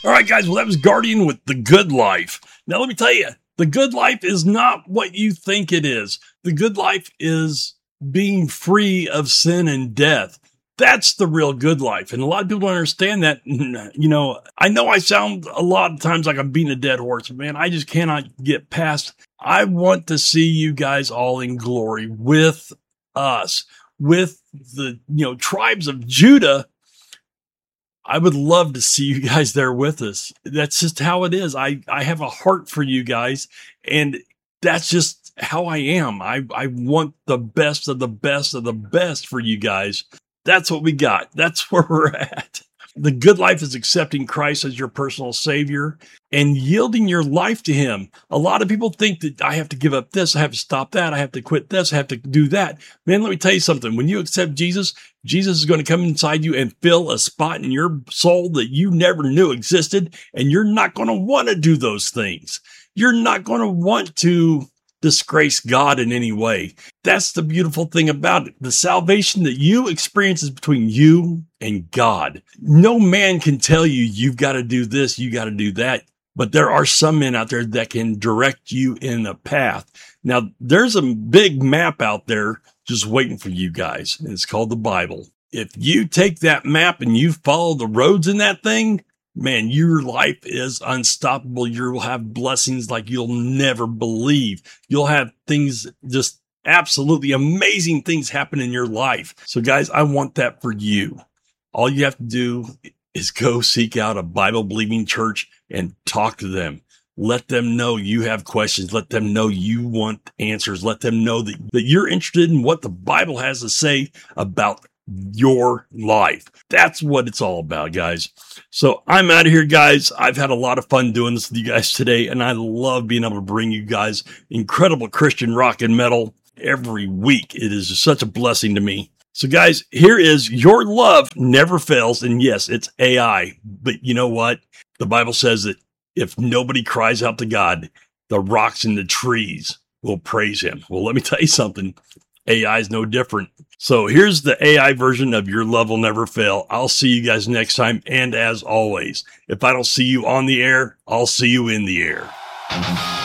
All right, guys. Well, that was Guardian with The Good Life. Now, let me tell you, the good life is not what you think it is. The good life is being free of sin and death. That's the real good life. And a lot of people don't understand that. You know I sound a lot of times like I'm beating a dead horse, man. I just cannot get past. I want to see you guys all in glory with us, with the, tribes of Judah. I would love to see you guys there with us. That's just how it is. I have a heart for you guys, and that's just how I am. I want the best of the best of the best for you guys. That's what we got. That's where we're at. The good life is accepting Christ as your personal savior and yielding your life to him. A lot of people think that I have to give up this, I have to stop that, I have to quit this, I have to do that. Man, let me tell you something. When you accept Jesus, Jesus is going to come inside you and fill a spot in your soul that you never knew existed, and you're not going to want to do those things. You're not going to want to disgrace God in any way. That's the beautiful thing about it. The salvation that you experience is between you and God. No man can tell you, you've got to do this, you got to do that. But there are some men out there that can direct you in a path. Now, there's a big map out there just waiting for you guys. And it's called the Bible. If you take that map and you follow the roads in that thing, man, your life is unstoppable. You'll have blessings like you'll never believe. You'll have things, just absolutely amazing things happen in your life. So guys, I want that for you. All you have to do is go seek out a Bible-believing church and talk to them. Let them know you have questions. Let them know you want answers. Let them know that you're interested in what the Bible has to say about your life. That's what it's all about, guys. So I'm out of here, guys. I've had a lot of fun doing this with you guys today, and I love being able to bring you guys incredible Christian rock and metal every week. It is just such a blessing to me. So guys, here is Your Love Never Fails. And yes, it's AI, but you know what? The Bible says that if nobody cries out to God, the rocks and the trees will praise him. Well, let me tell you something. AI is no different. So here's the AI version of Your Love Will Never Fail. I'll see you guys next time. And as always, if I don't see you on the air, I'll see you in the air.